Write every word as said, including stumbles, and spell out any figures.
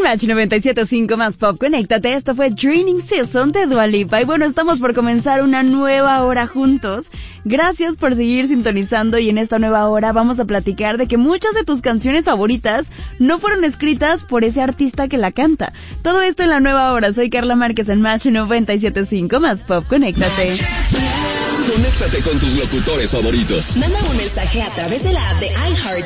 En Match noventa y siete punto cinco más Pop, conéctate. Esto fue Draining Season de Dua Lipa. Y bueno, estamos por comenzar una nueva hora juntos. Gracias por seguir sintonizando y en esta nueva hora vamos a platicar de que muchas de tus canciones favoritas no fueron escritas por ese artista que la canta. Todo esto en la nueva hora. Soy Carla Márquez en Match noventa y siete punto cinco más Pop, conéctate. Conéctate con tus locutores favoritos. Manda un mensaje a través de la app de iHeart